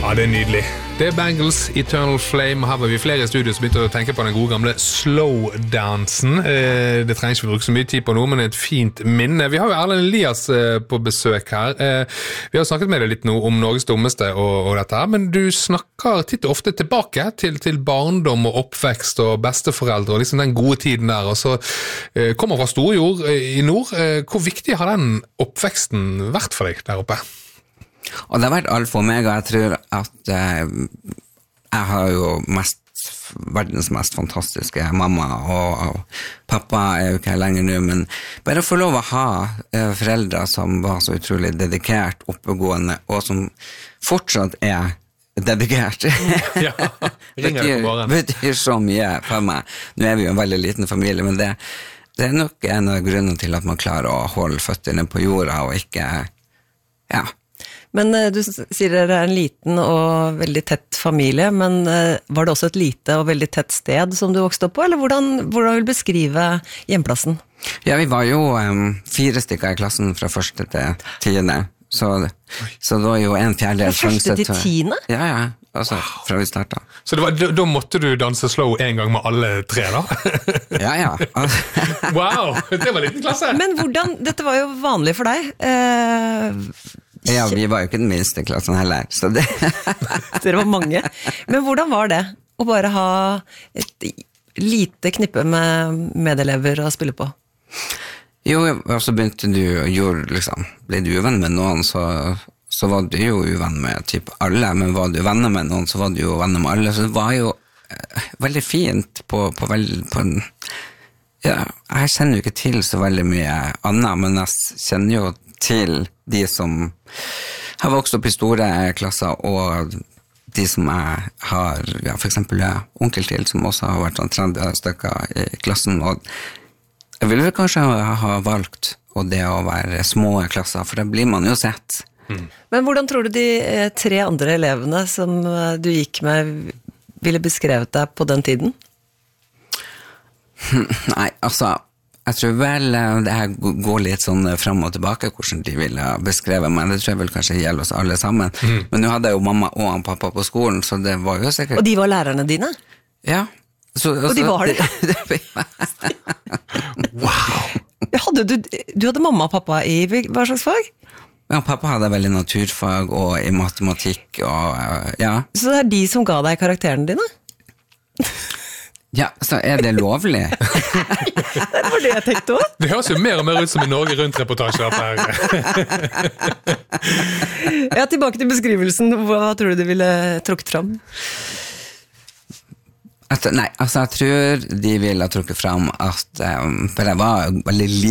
Ja, det nydelig. Det Bangles, Eternal Flame. Her var vi flere i studio som begynte å tenke på den gode gamle slowdansen. Det trenger ikke vi bruke så mye tid på nå, men et fint minne. Vi har jo Erlend Elias på besøk her. Vi har snakket med deg litt nå om Norges dummeste og dette her, men du snakker titt og ofte tilbake til barndom og oppvekst og besteforeldre og liksom den gode tiden der, og så kommer fra Storjord i nord. Hvor viktig har den oppveksten vært for deg der oppe? Og det har vært alt for meg, og jeg tror at jeg har jo verdens mest fantastiske mamma, og pappa er jo ikke her lenger nå, men bare få lov å ha foreldre som var så utrolig dedikert, oppegående, og som fortsatt er dedikert. Ja, betyr så mye for meg. Nå er vi jo en veldig liten familie, men det er nok en av grunnene til at man klarer å holde føttene på jorda, og ikke, ja. Men du sier dere er en liten og veldig tett familie, men var det også et lite og veldig tett sted som du vokste opp på, eller hvordan vil du beskrive hjemplassen? Ja, vi var jo 4 stykker i klassen fra 1. til 10. Så det var jo en fjerdedel Fra 1. til 10? Ja, altså fra vi startet. Så da måtte du danse slow en gang med alle 3 da? Ja. Wow, det var en liten klasse! Men dette var jo vanlig for deg. Ja, vi var jo ikke den minste klassen heller, så det... Dere var mange. Men hvordan var det å bare ha et lite knippe med medelever å spille på? Jo, og så begynte ble du uvenn med noen, så var du jo uvenn med typ alle, men var du venner med noen, så var du jo venner med alle, så det var jo veldig fint på en... Ja, jeg kjenner jo ikke til så veldig mye annet, men jeg kjenner jo til de som har vokst opp i store klasser, og de som jeg har, for eksempel onkel til, som også har vært 30 stykker i klassen, og jeg ville vel kanskje ha valgt det å være små klasser, for da blir man jo sett. Men hvordan tror du de 3 andre elevene som du gikk med ville beskrevet deg på den tiden? Nei, altså jeg tror vel det her går litt sånn frem og tilbake hvordan de ville beskreve meg, det tror jeg vel kanskje gjelder oss alle sammen, men nå hadde jeg jo mamma og pappa på skolen, så det var jo sikkert... Og de var lærerne dine? Ja. Og de var det? Wow! Du hadde mamma og pappa i hva slags fag? Ja, pappa hadde veldig naturfag og i matematikk og ja. Så det er de som ga deg karakterene dine? Ja, så er det lovlig? Det var det jeg tenkte også. Det høres jo mer og mer ut som en Norge Rundt-reportasje her. Ja, tilbake til beskrivelsen. Hva tror du ville trukket fram? Nei, altså jeg tror de ville trukket fram at for jeg var veldig